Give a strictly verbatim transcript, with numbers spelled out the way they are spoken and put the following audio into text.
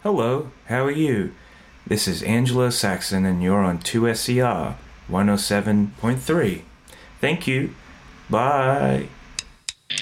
Hello, how are you? This is Angela Saxon and you're on two S E R one oh seven point three. Thank you. Bye.